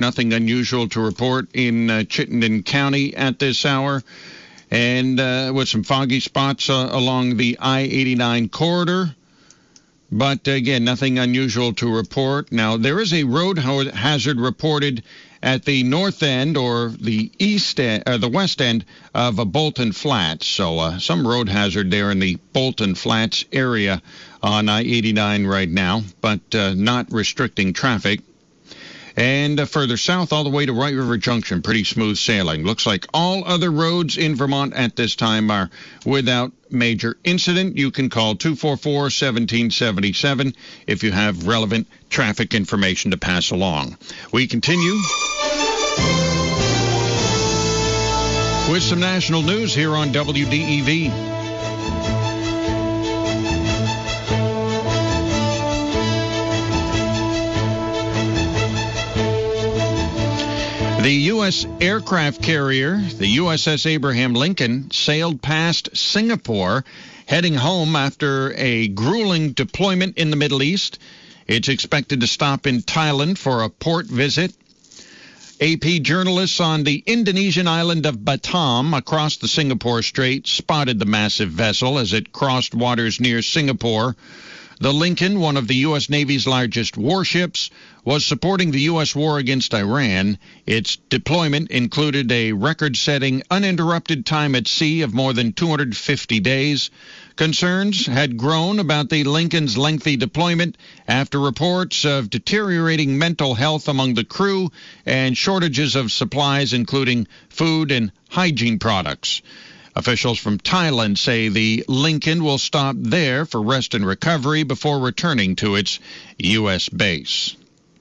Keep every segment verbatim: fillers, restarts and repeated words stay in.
nothing unusual to report in uh, Chittenden County at this hour. And uh, with some foggy spots uh, along the I eighty-nine corridor. But, again, nothing unusual to report. Now, there is a road hazard reported at the north end or the east end, or the west end of uh, Bolton Flats. So uh, some road hazard there in the Bolton Flats area on I eighty-nine right now, but uh, not restricting traffic. And uh, further south, all the way to White River Junction, pretty smooth sailing. Looks like all other roads in Vermont at this time are without major incident. You can call two four four, one seven seven seven if you have relevant traffic information to pass along. We continue with some national news here on W D E V. The U S aircraft carrier, the U S S Abraham Lincoln, sailed past Singapore, heading home after a grueling deployment in the Middle East. It's expected to stop in Thailand for a port visit. A P journalists on the Indonesian island of Batam across the Singapore Strait spotted the massive vessel as it crossed waters near Singapore. The Lincoln, one of the U S Navy's largest warships, was supporting the U S war against Iran. Its deployment included a record-setting uninterrupted time at sea of more than two hundred fifty days. Concerns had grown about the Lincoln's lengthy deployment after reports of deteriorating mental health among the crew and shortages of supplies, including food and hygiene products. Officials from Thailand say the Lincoln will stop there for rest and recovery before returning to its U S base.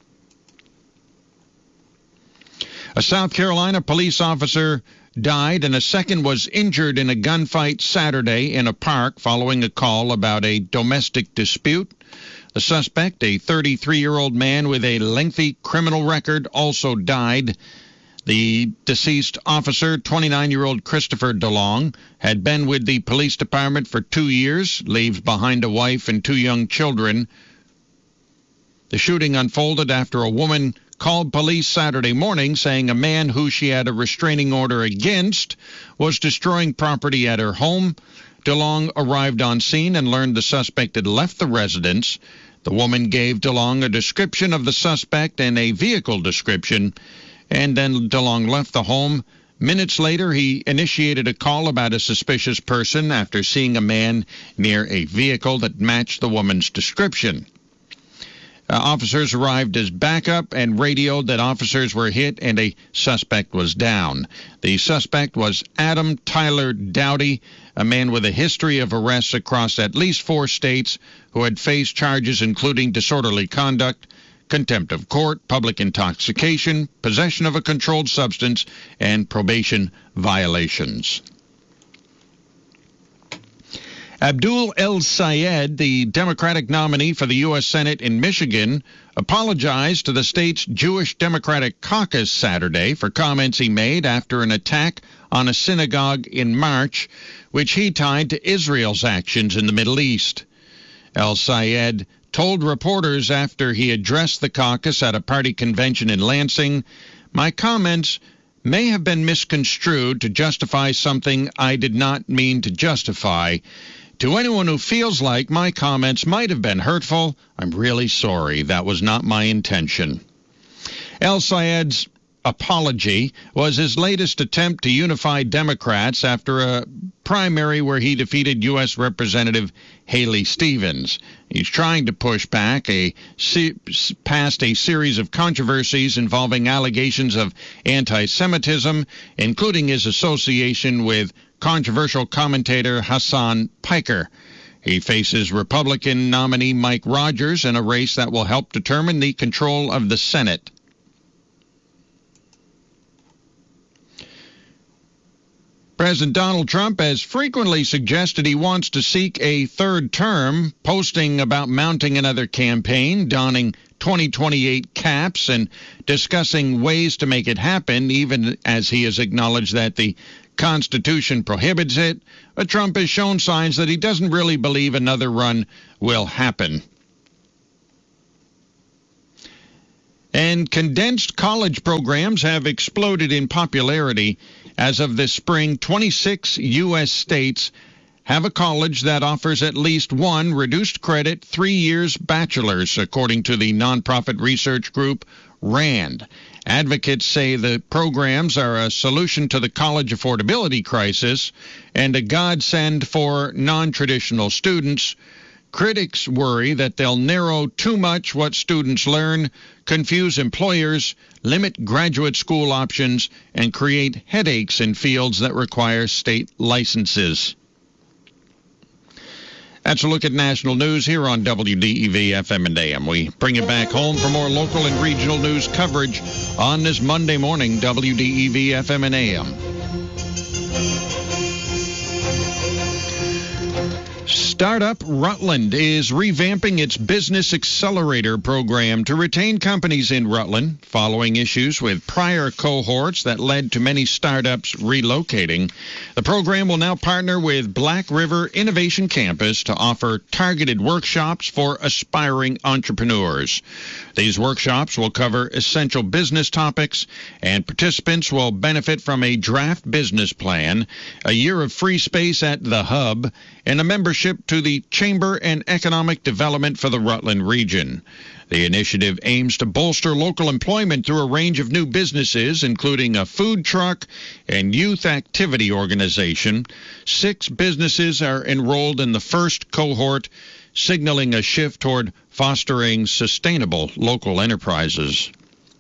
A South Carolina police officer died and a second was injured in a gunfight Saturday in a park following a call about a domestic dispute. The suspect, a thirty-three-year-old man with a lengthy criminal record, also died. The deceased officer, twenty-nine-year-old Christopher DeLong, had been with the police department for two years, leaves behind a wife and two young children. The shooting unfolded after a woman called police Saturday morning saying a man who she had a restraining order against was destroying property at her home. DeLong arrived on scene and learned the suspect had left the residence. The woman gave DeLong a description of the suspect and a vehicle description, and then DeLong left the home. Minutes later, he initiated a call about a suspicious person after seeing a man near a vehicle that matched the woman's description. Uh, officers arrived as backup and radioed that officers were hit and a suspect was down. The suspect was Adam Tyler Dowdy, a man with a history of arrests across at least four states who had faced charges including disorderly conduct, contempt of court, public intoxication, possession of a controlled substance, and probation violations. Abdul El-Sayed, the Democratic nominee for the U S Senate in Michigan, apologized to the state's Jewish Democratic Caucus Saturday for comments he made after an attack on a synagogue in March, which he tied to Israel's actions in the Middle East. El-Sayed told reporters after he addressed the caucus at a party convention in Lansing, "My comments may have been misconstrued to justify something I did not mean to justify. To anyone who feels like my comments might have been hurtful, I'm really sorry. That was not my intention." El-Sayed's apology was his latest attempt to unify Democrats after a primary where he defeated U S Representative Haley Stevens. He's trying to push back a past a series of controversies involving allegations of anti-Semitism, including his association with controversial commentator Hassan Piker. He faces Republican nominee Mike Rogers in a race that will help determine the control of the Senate. President Donald Trump has frequently suggested he wants to seek a third term, posting about mounting another campaign, donning twenty twenty-eight caps, and discussing ways to make it happen, even as he has acknowledged that the Constitution prohibits it. But Trump has shown signs that he doesn't really believe another run will happen. And condensed college programs have exploded in popularity. As of this spring, twenty-six U S states have a college that offers at least one reduced credit three years bachelor's, according to the nonprofit research group RAND. Advocates say the programs are a solution to the college affordability crisis and a godsend for non-traditional students. Critics worry that they'll narrow too much what students learn, confuse employers, limit graduate school options, and create headaches in fields that require state licenses. That's a look at national news here on W D E V F M and A M. We bring it back home for more local and regional news coverage on this Monday morning, W D E V F M and A M. Startup Rutland is revamping its Business Accelerator program to retain companies in Rutland following issues with prior cohorts that led to many startups relocating. The program will now partner with Black River Innovation Campus to offer targeted workshops for aspiring entrepreneurs. These workshops will cover essential business topics, and participants will benefit from a draft business plan, a year of free space at the Hub, and a membership to the Chamber and Economic Development for the Rutland region. The initiative aims to bolster local employment through a range of new businesses, including a food truck and youth activity organization. Six businesses are enrolled in the first cohort, signaling a shift toward fostering sustainable local enterprises.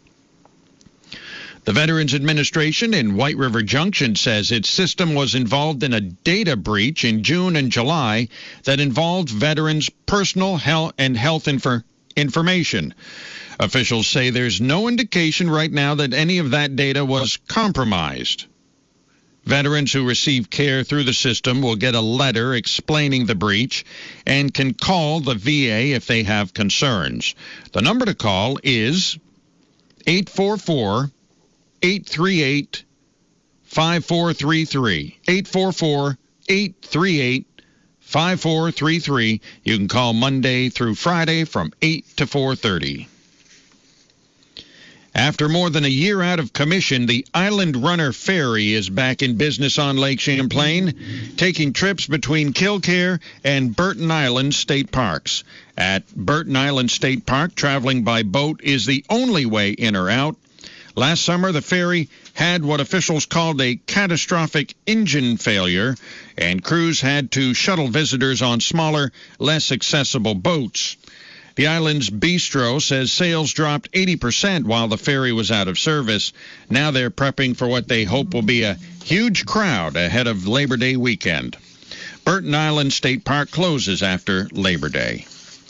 The Veterans Administration in White River Junction says its system was involved in a data breach in June and July that involved veterans' personal health and health infor- information. Officials say there's no indication right now that any of that data was compromised. Veterans who receive care through the system will get a letter explaining the breach and can call the V A if they have concerns. The number to call is eight four four, eight three eight, five four three three. eight four four, eight three eight, five four three three. You can call Monday through Friday from eight to four thirty. After more than a year out of commission, the Island Runner Ferry is back in business on Lake Champlain, taking trips between Kilcare and Burton Island State Parks. At Burton Island State Park, traveling by boat is the only way in or out. Last summer, the ferry had what officials called a catastrophic engine failure, and crews had to shuttle visitors on smaller, less accessible boats. The island's bistro says sales dropped eighty percent while the ferry was out of service. Now they're prepping for what they hope will be a huge crowd ahead of Labor Day weekend. Burton Island State Park closes after Labor Day.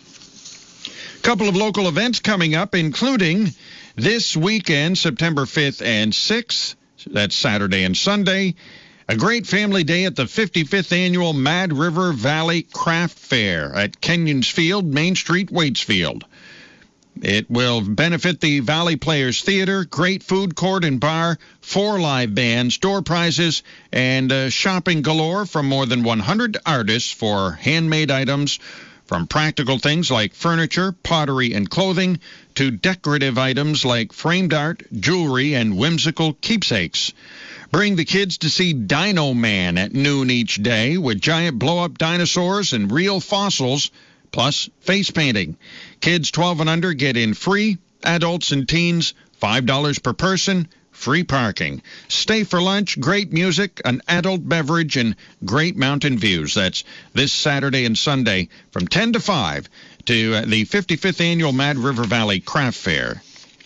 A couple of local events coming up, including this weekend, September fifth and sixth. That's Saturday and Sunday. A great family day at the fifty-fifth Annual Mad River Valley Craft Fair at Kenyon's Field, Main Street, Waitsfield. It will benefit the Valley Players Theater, great food court and bar, four live bands, door prizes, and uh, shopping galore from more than one hundred artists for handmade items, from practical things like furniture, pottery, and clothing, to decorative items like framed art, jewelry, and whimsical keepsakes. Bring the kids to see Dino Man at noon each day with giant blow-up dinosaurs and real fossils, plus face painting. Kids twelve and under get in free. Adults and teens, five dollars per person, free parking. Stay for lunch, great music, an adult beverage, and great mountain views. That's this Saturday and Sunday from ten to five to uh, the fifty-fifth Annual Mad River Valley Craft Fair.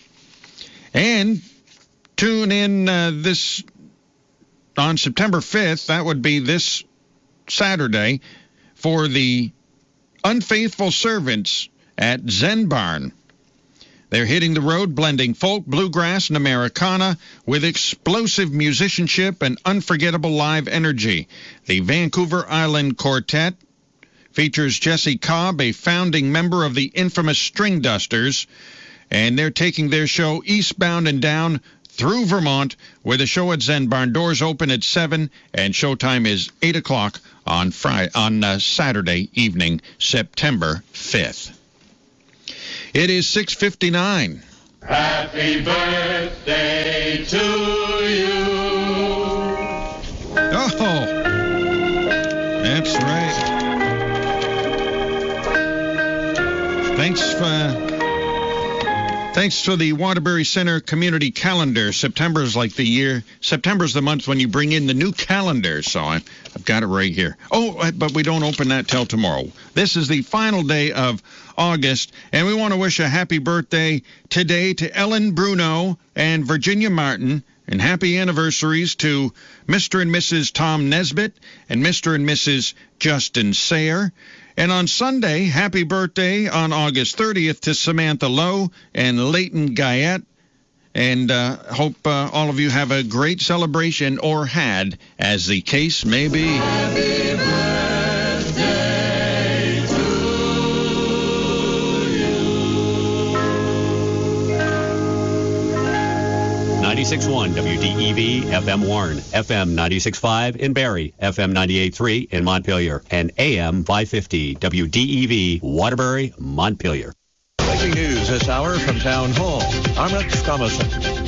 And tune in uh, this on September fifth, that would be this Saturday, for the Unfaithful Servants at Zen Barn. They're hitting the road, blending folk, bluegrass, and Americana with explosive musicianship and unforgettable live energy. The Vancouver Island Quartet features Jesse Cobb, a founding member of the infamous String Dusters, and they're taking their show eastbound and down through Vermont, where the show at Zen Barn doors open at seven and showtime is eight o'clock on Friday, on uh, Saturday evening, September fifth. It is six fifty-nine. Happy birthday to you. Oh, that's right. Thanks for... Thanks for the Waterbury Center Community Calendar. September's like the year. September's the month when you bring in the new calendar. So I, I've got it right here. Oh, but we don't open that till tomorrow. This is the final day of August, and we want to wish a happy birthday today to Ellen Bruno and Virginia Martin, and happy anniversaries to Mister and Missus Tom Nesbitt and Mister and Missus Justin Sayer. And on Sunday, happy birthday on August thirtieth to Samantha Lowe and Leighton Guyette. And uh, hope uh, all of you have a great celebration, or had, as the case may be. Happy birthday to you. ninety-six point one W D E V F M Warren, F M ninety-six point five in Barrie, F M ninety-eight point three in Montpelier, and A M five fifty W D E V Waterbury, Montpelier. Breaking news this hour from Town Hall. I'm Rex Thomason.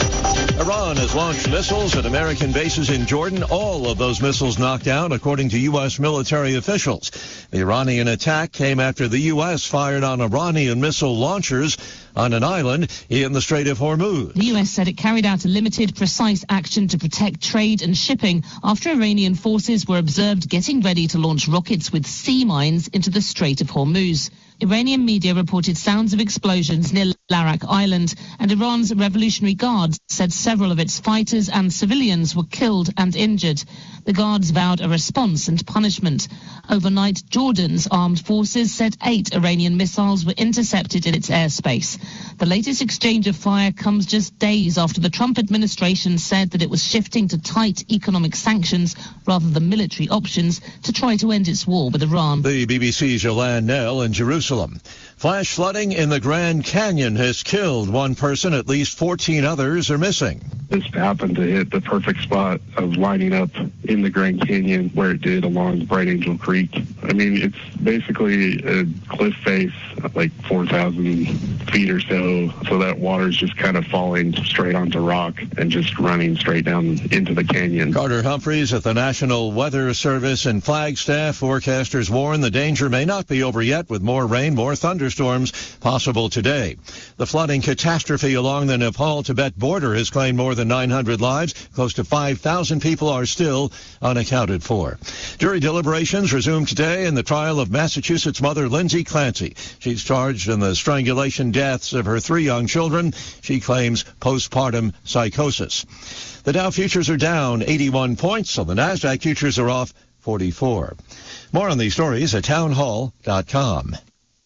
Iran has launched missiles at American bases in Jordan. All of those missiles knocked down, according to U S military officials. The Iranian attack came after the U S fired on Iranian missile launchers on an island in the Strait of Hormuz. The U S said it carried out a limited, precise action to protect trade and shipping after Iranian forces were observed getting ready to launch rockets with sea mines into the Strait of Hormuz. Iranian media reported sounds of explosions near Larak Island, and Iran's Revolutionary Guards said several of its fighters and civilians were killed and injured. The Guards vowed a response and punishment. Overnight, Jordan's armed forces said eight Iranian missiles were intercepted in its airspace. The latest exchange of fire comes just days after the Trump administration said that it was shifting to tight economic sanctions rather than military options to try to end its war with Iran. The B B C's Yolande Nell in Jerusalem. Flash flooding in the Grand Canyon has killed one person. At least fourteen others are missing. This happened to hit the perfect spot of lining up in the Grand Canyon where it did along Bright Angel Creek. I mean, it's basically a cliff face, like four thousand feet or so, so that water's just kind of falling straight onto rock and just running straight down into the canyon. Carter Humphreys at the National Weather Service in Flagstaff. Forecasters warn the danger may not be over yet, with more rain, more thunderstorms possible today. The flooding catastrophe along the Nepal-Tibet border has claimed more than nine hundred lives. Close to five thousand people are still unaccounted for. Jury deliberations resume today in the trial of Massachusetts mother Lindsay Clancy. She's charged in the strangulation deaths of her three young children. She claims postpartum psychosis. The Dow futures are down eighty-one points, so the NASDAQ futures are off forty-four. More on these stories at townhall dot com.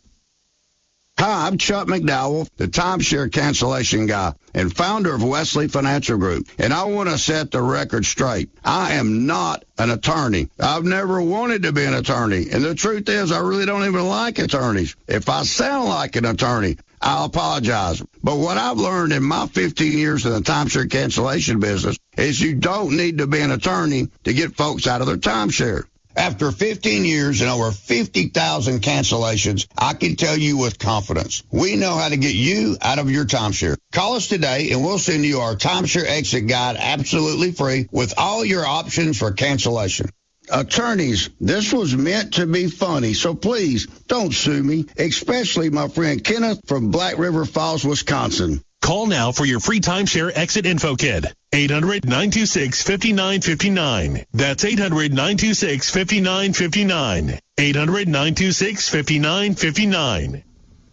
Hi, I'm Chuck McDowell, the timeshare cancellation guy and founder of Wesley Financial Group, and I want to set the record straight. I am not an attorney. I've never wanted to be an attorney, and the truth is I really don't even like attorneys. If I sound like an attorney, I'll apologize. But what I've learned in my fifteen years in the timeshare cancellation business is you don't need to be an attorney to get folks out of their timeshare. After fifteen years and over fifty thousand cancellations, I can tell you with confidence, we know how to get you out of your timeshare. Call us today and we'll send you our timeshare exit guide absolutely free with all your options for cancellation. Attorneys, this was meant to be funny, so please don't sue me, especially my friend Kenneth from Black River Falls, Wisconsin. Call now for your free timeshare exit info kit. eight hundred, nine two six, five nine five nine. That's eight hundred, nine two six, five nine five nine. eight hundred, nine two six, five nine five nine.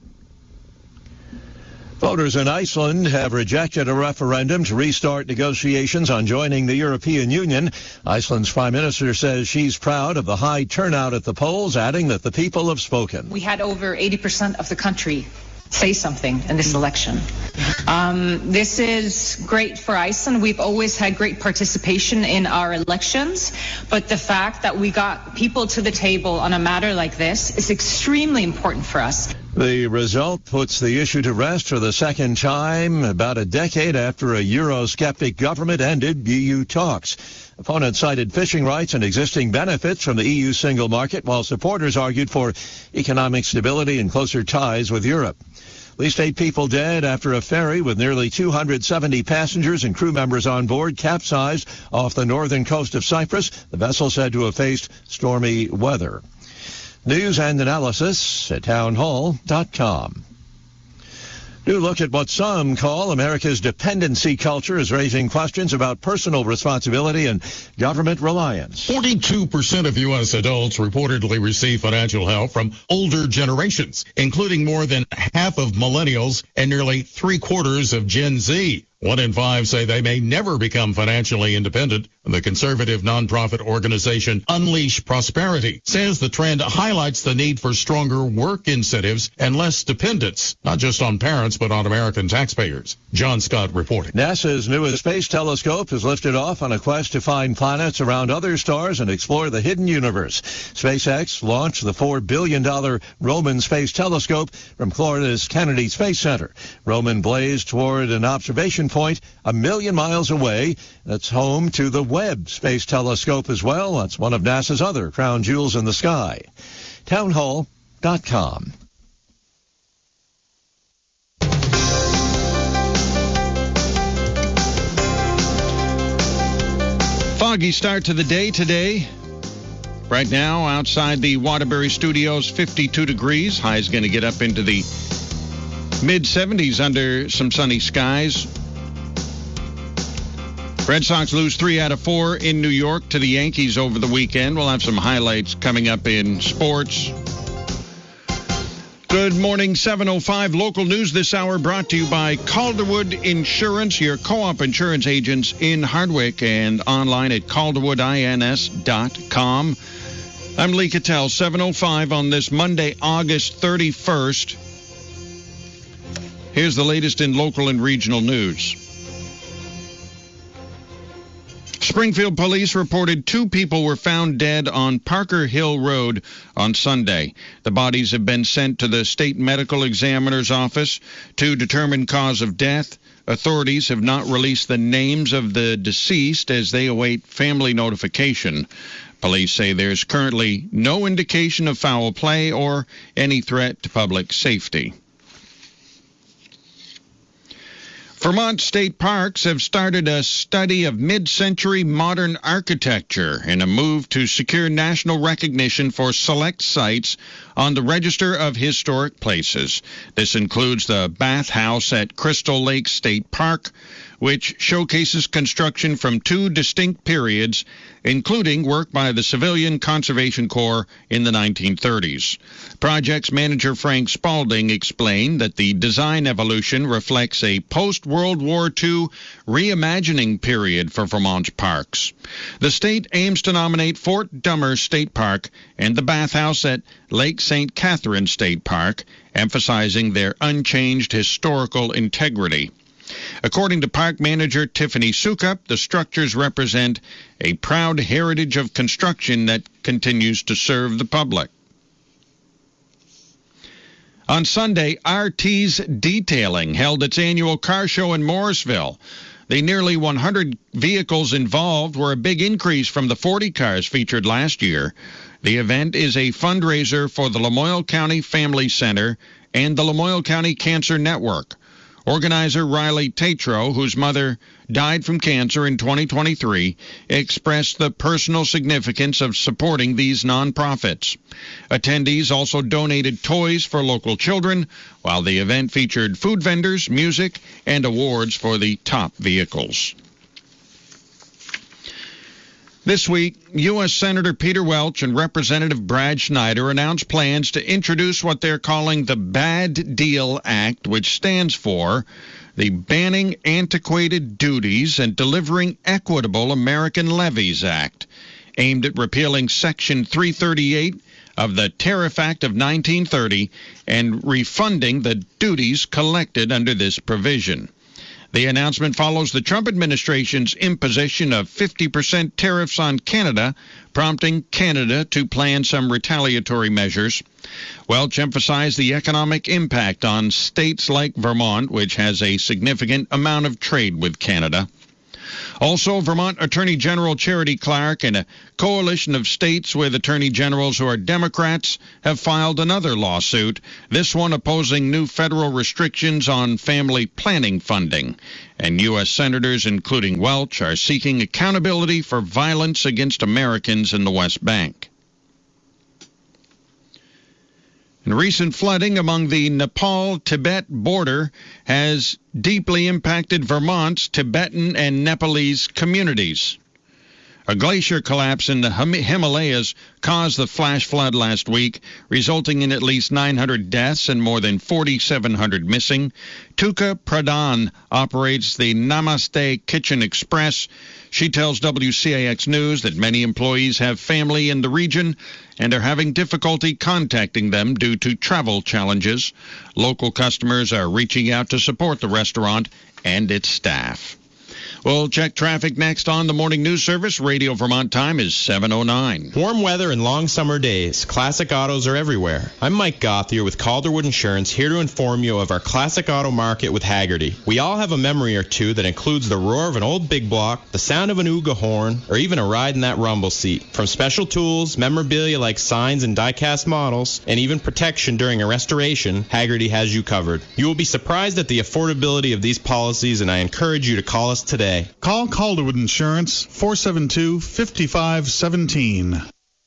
Voters in Iceland have rejected a referendum to restart negotiations on joining the European Union. Iceland's prime minister says she's proud of the high turnout at the polls, adding that the people have spoken. We had over eighty percent of the country say something in this election. Um, this is great for Iceland. We've always had great participation in our elections, but the fact that we got people to the table on a matter like this is extremely important for us. The result puts the issue to rest for the second time, about a decade after a Eurosceptic government ended E U talks. Opponents cited fishing rights and existing benefits from the E U single market, while supporters argued for economic stability and closer ties with Europe. At least eight people dead after a ferry with nearly two hundred seventy passengers and crew members on board capsized off the northern coast of Cyprus. The vessel said to have faced stormy weather. News and analysis at townhall dot com. New look at what some call America's dependency culture is raising questions about personal responsibility and government reliance. forty-two percent of U S adults reportedly receive financial help from older generations, including more than half of millennials and nearly three quarters of Gen Z. One in five say they may never become financially independent. The conservative nonprofit organization Unleash Prosperity says the trend highlights the need for stronger work incentives and less dependence, not just on parents, but on American taxpayers. John Scott reporting. NASA's newest space telescope has lifted off on a quest to find planets around other stars and explore the hidden universe. SpaceX launched the four billion dollars Roman Space Telescope from Florida's Kennedy Space Center. Roman blazed toward an observation point a million miles away. That's home to the Webb Space Telescope as well. That's one of NASA's other crown jewels in the sky. townhall dot com. Foggy start to the day today. Right now, outside the Waterbury Studios, fifty-two degrees. High is going to get up into the mid seventies under some sunny skies. Red Sox lose three out of four in New York to the Yankees over the weekend. We'll have some highlights coming up in sports. Good morning, seven oh five. Local news this hour brought to you by Calderwood Insurance, your co-op insurance agents in Hardwick, and online at calderwood ins dot com. I'm Lee Cattell, seven oh five on this Monday, August thirty-first. Here's the latest in local and regional news. Springfield police reported two people were found dead on Parker Hill Road on Sunday. The bodies have been sent to the state medical examiner's office to determine cause of death. Authorities have not released the names of the deceased as they await family notification. Police say there's currently no indication of foul play or any threat to public safety. Vermont state parks have started a study of mid-century modern architecture in a move to secure national recognition for select sites on the Register of Historic Places. This includes the Bath House at Crystal Lake State Park, which showcases construction from two distinct periods, including work by the Civilian Conservation Corps in the nineteen thirties. Projects manager Frank Spalding explained that the design evolution reflects a post-World War Two reimagining period for Vermont's parks. The state aims to nominate Fort Dummer State Park and the Bathhouse at Lake Saint Catherine State Park, emphasizing their unchanged historical integrity. According to park manager Tiffany Sukup, the structures represent a proud heritage of construction that continues to serve the public. On Sunday, R T's Detailing held its annual car show in Morrisville. The nearly one hundred vehicles involved were a big increase from the forty cars featured last year. The event is a fundraiser for the Lamoille County Family Center and the Lamoille County Cancer Network. Organizer Riley Tatro, whose mother died from cancer in twenty twenty-three, expressed the personal significance of supporting these nonprofits. Attendees also donated toys for local children, while the event featured food vendors, music, and awards for the top vehicles. This week, U S Senator Peter Welch and Representative Brad Schneider announced plans to introduce what they're calling the Bad Deal Act, which stands for the Banning Antiquated Duties and Delivering Equitable American Levies Act, aimed at repealing Section three thirty-eight of the Tariff Act of nineteen thirty and refunding the duties collected under this provision. The announcement follows the Trump administration's imposition of fifty percent tariffs on Canada, prompting Canada to plan some retaliatory measures. Welch emphasized the economic impact on states like Vermont, which has a significant amount of trade with Canada. Also, Vermont Attorney General Charity Clark and a coalition of states with attorney generals who are Democrats have filed another lawsuit, this one opposing new federal restrictions on family planning funding. And U S senators, including Welch, are seeking accountability for violence against Americans in the West Bank. And recent flooding among the Nepal-Tibet border has deeply impacted Vermont's Tibetan and Nepalese communities. A glacier collapse in the Himalayas caused the flash flood last week, resulting in at least nine hundred deaths and more than forty-seven hundred missing. Tuka Pradhan operates the Namaste Kitchen Express. She tells W C A X News that many employees have family in the region and are having difficulty contacting them due to travel challenges. Local customers are reaching out to support the restaurant and its staff. We'll check traffic next on the Morning News Service. Radio Vermont time is seven oh nine. Warm weather and long summer days. Classic autos are everywhere. I'm Mike Gothier with Calderwood Insurance, here to inform you of our classic auto market with Haggerty. We all have a memory or two that includes the roar of an old big block, the sound of an Uga horn, or even a ride in that rumble seat. From special tools, memorabilia like signs and die-cast models, and even protection during a restoration, Haggerty has you covered. You will be surprised at the affordability of these policies, and I encourage you to call us today. Call Calderwood Insurance, four seven two, five five one seven.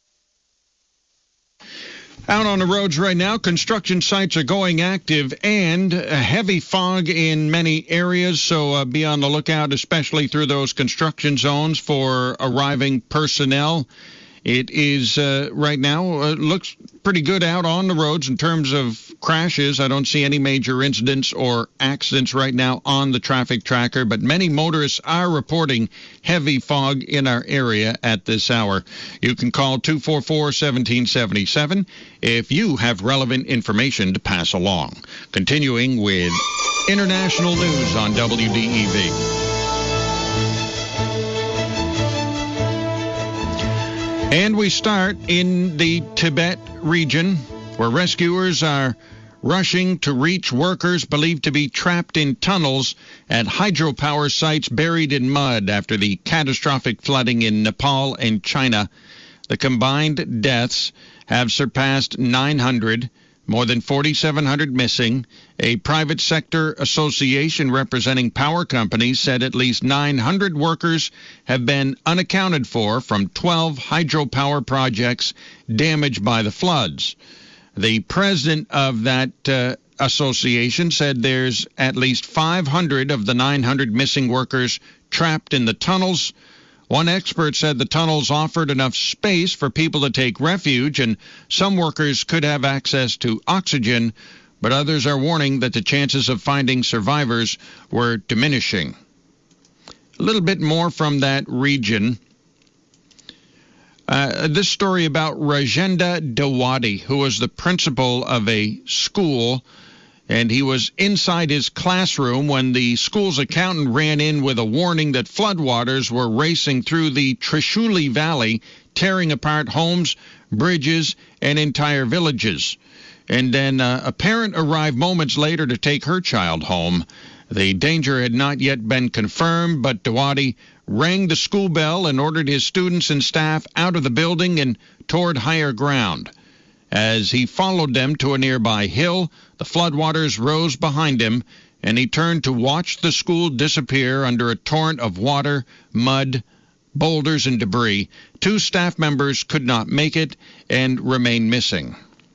Out on the roads right now, construction sites are going active and a heavy fog in many areas, so uh, be on the lookout, especially through those construction zones for arriving personnel. It is uh, right now, uh, looks pretty good out on the roads in terms of crashes. I don't see any major incidents or accidents right now on the traffic tracker, but many motorists are reporting heavy fog in our area at this hour. You can call two four four, one seven seven seven if you have relevant information to pass along. Continuing with international news on W D E V. And we start in the Tibet region, where rescuers are rushing to reach workers believed to be trapped in tunnels at hydropower sites buried in mud after the catastrophic flooding in Nepal and China. The combined deaths have surpassed nine hundred, more than forty-seven hundred missing. A private sector association representing power companies said at least nine hundred workers have been unaccounted for from twelve hydropower projects damaged by the floods. The president of that uh, association said there's at least five hundred of the nine hundred missing workers trapped in the tunnels. One expert said the tunnels offered enough space for people to take refuge, and some workers could have access to oxygen, but others are warning that the chances of finding survivors were diminishing. A little bit more from that region. Uh, this story about Rajendra Dawadi, who was the principal of a school, and he was inside his classroom when the school's accountant ran in with a warning that floodwaters were racing through the Trishuli Valley, tearing apart homes, bridges, and entire villages. And then uh, a parent arrived moments later to take her child home. The danger had not yet been confirmed, but Dawadi rang the school bell and ordered his students and staff out of the building and toward higher ground. As he followed them to a nearby hill, the floodwaters rose behind him, and he turned to watch the school disappear under a torrent of water, mud, boulders, and debris. Two staff members could not make it and remain missing.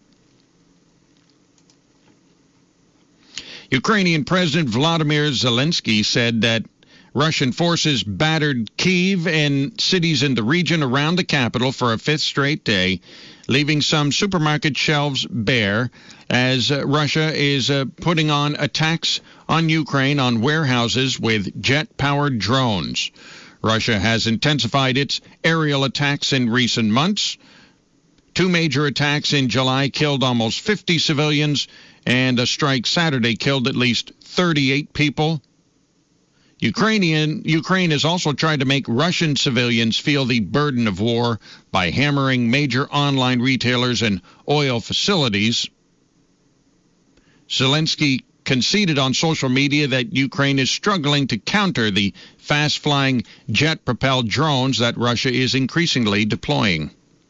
Ukrainian President Vladimir Zelensky said that Russian forces battered Kyiv and cities in the region around the capital for a fifth straight day, leaving some supermarket shelves bare as uh, Russia is uh, putting on attacks on Ukraine on warehouses with jet-powered drones. Russia has intensified its aerial attacks in recent months. Two major attacks in July killed almost fifty civilians, and a strike Saturday killed at least thirty-eight people. Ukrainian Ukraine has also tried to make Russian civilians feel the burden of war by hammering major online retailers and oil facilities. Zelensky conceded on social media that Ukraine is struggling to counter the fast-flying jet-propelled drones that Russia is increasingly deploying.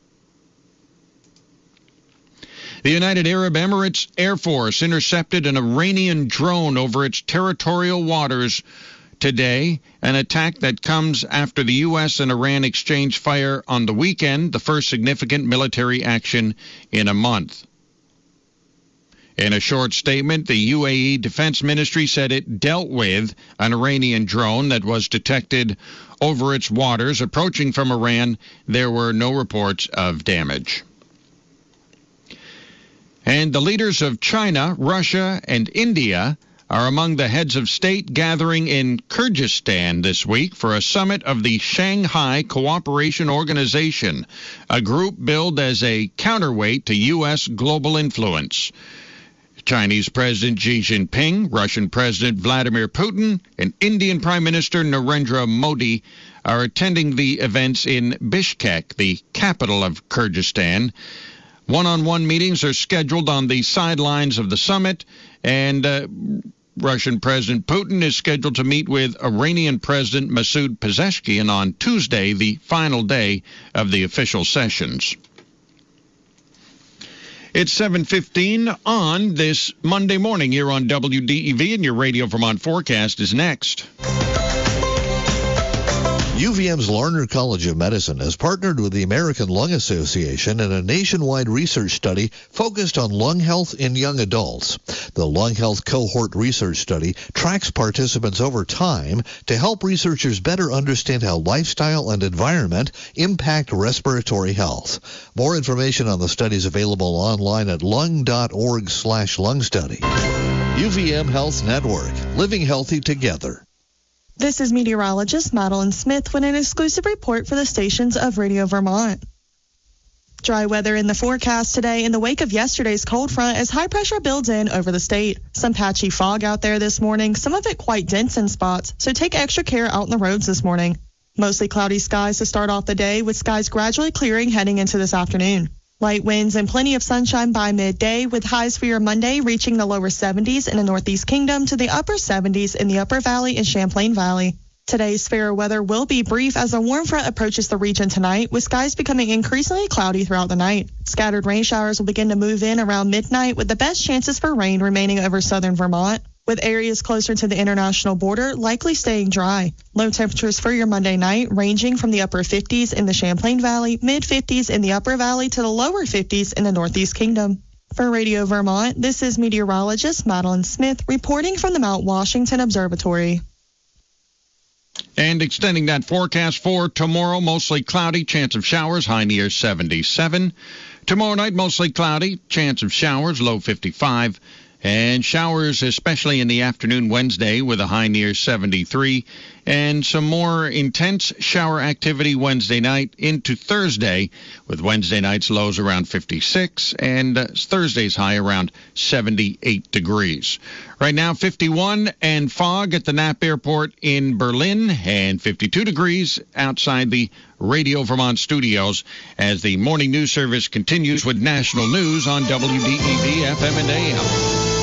The United Arab Emirates Air Force intercepted an Iranian drone over its territorial waters today, an attack that comes after the U S and Iran exchanged fire on the weekend, the first significant military action in a month. In a short statement, the U A E Defense Ministry said it dealt with an Iranian drone that was detected over its waters approaching from Iran. There were no reports of damage. And the leaders of China, Russia, and India are among the heads of state gathering in Kyrgyzstan this week for a summit of the Shanghai Cooperation Organization, a group billed as a counterweight to U S global influence. Chinese President Xi Jinping, Russian President Vladimir Putin, and Indian Prime Minister Narendra Modi are attending the events in Bishkek, the capital of Kyrgyzstan. One-on-one meetings are scheduled on the sidelines of the summit, and uh, Russian President Putin is scheduled to meet with Iranian President Masoud Pezeshkian on Tuesday, the final day of the official sessions. It's seven fifteen on this Monday morning here on W D E V, and your Radio Vermont forecast is next. U V M's Larner College of Medicine has partnered with the American Lung Association in a nationwide research study focused on lung health in young adults. The Lung Health Cohort Research Study tracks participants over time to help researchers better understand how lifestyle and environment impact respiratory health. More information on the study is available online at lung.org slash lung study. U V M Health Network, living healthy together. This is meteorologist Madeline Smith with an exclusive report for the stations of Radio Vermont. Dry weather in the forecast today in the wake of yesterday's cold front as high pressure builds in over the state. Some patchy fog out there this morning, some of it quite dense in spots, so take extra care out on the roads this morning. Mostly cloudy skies to start off the day, with skies gradually clearing heading into this afternoon. Light winds and plenty of sunshine by midday, with highs for your Monday reaching the lower seventies in the Northeast Kingdom to the upper seventies in the Upper Valley and Champlain Valley. Today's fair weather will be brief as a warm front approaches the region tonight, with skies becoming increasingly cloudy throughout the night. Scattered rain showers will begin to move in around midnight, with the best chances for rain remaining over southern Vermont, with areas closer to the international border likely staying dry. Low temperatures for your Monday night ranging from the upper fifties in the Champlain Valley, mid-fifties in the Upper Valley to the lower fifties in the Northeast Kingdom. For Radio Vermont, this is meteorologist Madeline Smith reporting from the Mount Washington Observatory. And extending that forecast for tomorrow, mostly cloudy, chance of showers, high near seventy-seven. Tomorrow night, mostly cloudy, chance of showers, low fifty-five. And showers, especially in the afternoon Wednesday, with a high near seventy-three. And some more intense shower activity Wednesday night into Thursday, with Wednesday night's lows around fifty-six and uh, Thursday's high around seventy-eight degrees. Right now, fifty-one and fog at the Knapp Airport in Berlin, and fifty-two degrees outside the Radio Vermont studios as the morning news service continues with national news on W D E V F M and A M.